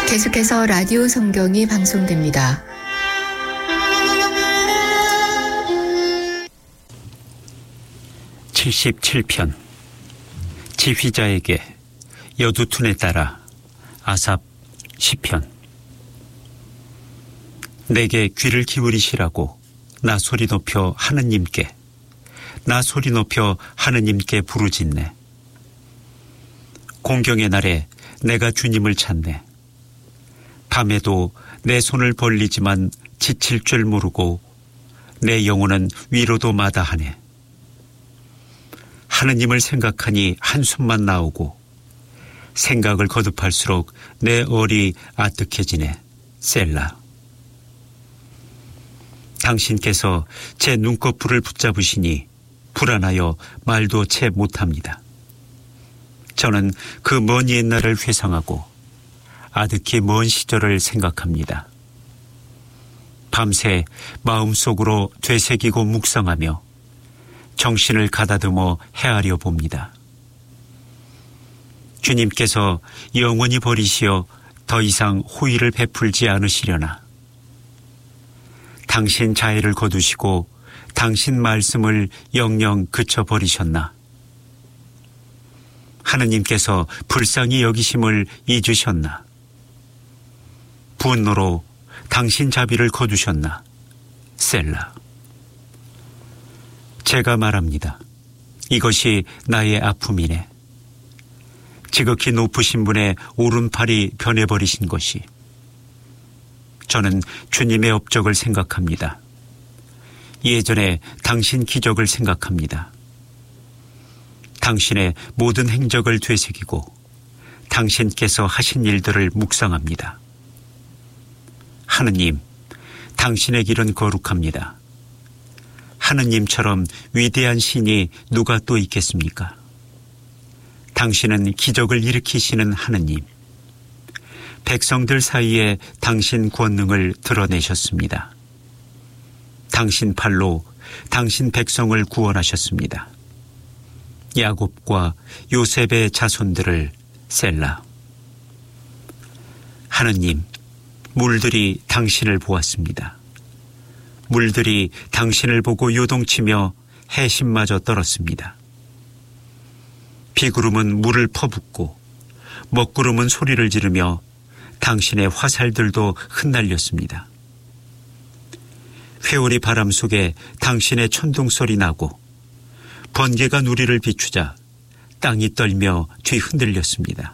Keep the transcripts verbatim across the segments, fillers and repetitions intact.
계속해서 라디오 성경이 방송됩니다. 칠십칠 편 지휘자에게 여두툰에 따라 아삽 시편. 내게 귀를 기울이시라고 나 소리 높여 하느님께 나 소리 높여 하느님께 부르짖네. 공경의 날에 내가 주님을 찾네. 밤에도 내 손을 벌리지만 지칠 줄 모르고 내 영혼은 위로도 마다하네. 하느님을 생각하니 한숨만 나오고 생각을 거듭할수록 내 얼이 아뜩해지네. 셀라. 당신께서 제 눈꺼풀을 붙잡으시니 불안하여 말도 채 못합니다. 저는 그 먼 옛날을 회상하고 아득히 먼 시절을 생각합니다. 밤새 마음속으로 되새기고 묵상하며 정신을 가다듬어 헤아려 봅니다. 주님께서 영원히 버리시어 더 이상 호의를 베풀지 않으시려나. 당신 자애를 거두시고 당신 말씀을 영영 그쳐버리셨나. 하느님께서 불쌍히 여기심을 잊으셨나. 분노로 당신 자비를 거두셨나. 셀라. 제가 말합니다. 이것이 나의 아픔이네. 지극히 높으신 분의 오른팔이 변해버리신 것이. 저는 주님의 업적을 생각합니다. 예전에 당신 기적을 생각합니다. 당신의 모든 행적을 되새기고 당신께서 하신 일들을 묵상합니다. 하느님, 당신의 길은 거룩합니다. 하느님처럼 위대한 신이 누가 또 있겠습니까? 당신은 기적을 일으키시는 하느님. 백성들 사이에 당신 권능을 드러내셨습니다. 당신 팔로 당신 백성을 구원하셨습니다. 야곱과 요셉의 자손들을. 셀라. 하느님, 물들이 당신을 보았습니다. 물들이 당신을 보고 요동치며 해심마저 떨었습니다. 비구름은 물을 퍼붓고 먹구름은 소리를 지르며 당신의 화살들도 흩날렸습니다. 회오리 바람 속에 당신의 천둥소리 나고 번개가 누리를 비추자 땅이 떨며 뒤흔들렸습니다.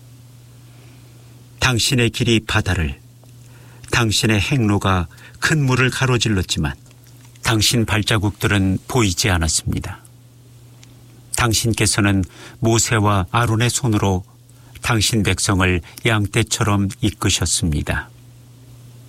당신의 길이 바다를, 당신의 행로가 큰 물을 가로질렀지만 당신 발자국들은 보이지 않았습니다. 당신께서는 모세와 아론의 손으로 당신 백성을 양떼처럼 이끄셨습니다.